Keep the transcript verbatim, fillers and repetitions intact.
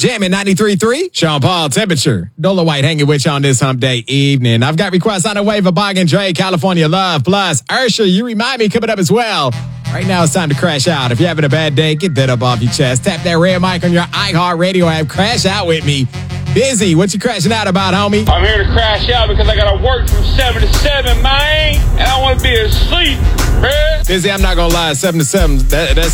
Jamming ninety-three point three. Sean Paul, temperature. Dola White hanging with you on this hump day evening. I've got requests on the way for Bog and Dre, California Love. Plus, Ursha, you remind me, coming up as well. Right now, it's time to crash out. If you're having a bad day, get that up off your chest. Tap that red mic on your iHeartRadio app. Crash out with me. Busy, what you crashing out about, homie? I'm here to crash out because I got to work from seven to seven, man. And I want to be asleep, man. Busy, I'm not going to lie. seven to seven, that, that's